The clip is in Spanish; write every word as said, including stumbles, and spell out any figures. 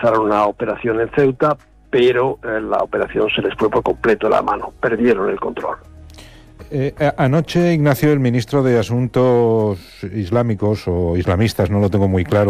realizaron una operación en Ceuta, pero eh, la operación se les fue por completo la mano, perdieron el control. Eh, anoche, Ignacio, el ministro de Asuntos Islámicos o Islamistas, no lo tengo muy claro,